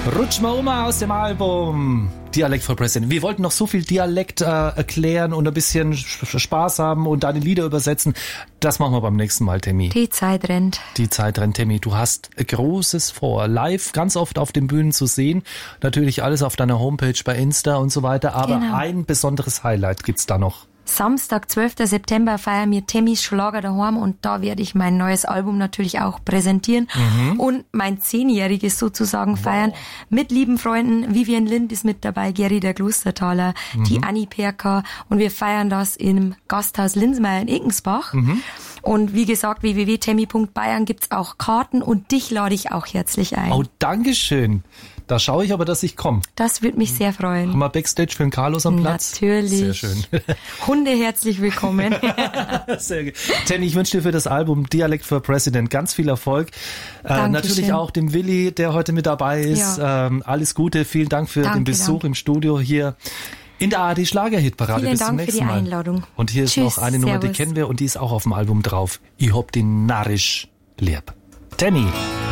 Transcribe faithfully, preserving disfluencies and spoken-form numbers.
Rutsch mal um aus dem Album Dialekt for President. Wir wollten noch so viel Dialekt äh, erklären und ein bisschen Spaß haben und deine Lieder übersetzen. Das machen wir beim nächsten Mal, Tammy. Die Zeit rennt. Die Zeit rennt, Tammy. Du hast Großes vor. Live ganz oft auf den Bühnen zu sehen. Natürlich alles auf deiner Homepage, bei Insta und so weiter. Aber genau. Ein besonderes Highlight gibt's da noch. Samstag, zwölften September feiern wir Tammys Schlager daheim und da werde ich mein neues Album natürlich auch präsentieren mhm. und mein Zehnjähriges sozusagen feiern wow. mit lieben Freunden. Vivian Lind ist mit dabei, Geri der Klostertaler, mhm. die Anni Perka und wir feiern das im Gasthaus Linsmeier in Eckensbach. Mhm. Und wie gesagt, w w w punkt tammy punkt bayern gibt's auch Karten und dich lade ich auch herzlich ein. Oh, Dankeschön. Da schaue ich aber, dass ich komme. Das würde mich sehr freuen. Haben wir Backstage für den Carlos am Platz? Natürlich. Sehr schön. Hunde herzlich willkommen. Sehr gut. Tammy, ich wünsche dir für das Album Dialect for President ganz viel Erfolg. Äh, natürlich auch dem Willi, der heute mit dabei ist. Ja. Ähm, alles Gute. Vielen Dank für danke, den Besuch danke. im Studio hier in der A R D Schlagerhitparade. Vielen Bis Dank zum nächsten für die Mal. Einladung. Und hier Tschüss, ist noch eine Nummer, servus. die kennen wir und die ist auch auf dem Album drauf. Ich hab den narrisch lieb. Tammy.